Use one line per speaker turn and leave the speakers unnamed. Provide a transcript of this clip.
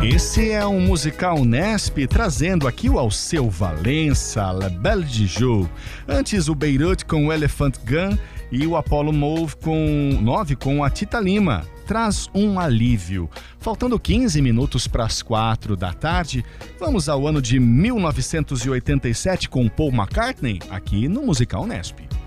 Esse é um musical Nesp trazendo aqui o Alceu Valença, La Belle de Jour. Antes o Beirut com o Elephant Gun e o Apollo 9 com a Tita Lima. Traz um alívio. Faltando 15 minutos para as 4 da tarde, vamos ao ano de 1987 com Paul McCartney, aqui no Musical Nesp.